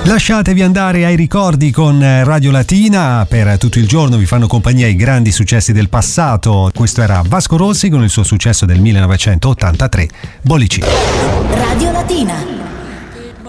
Lasciatevi andare ai ricordi con Radio Latina, per tutto il giorno vi fanno compagnia i grandi successi del passato. Questo era Vasco Rossi con il suo successo del 1983, Bollicine. Radio Latina.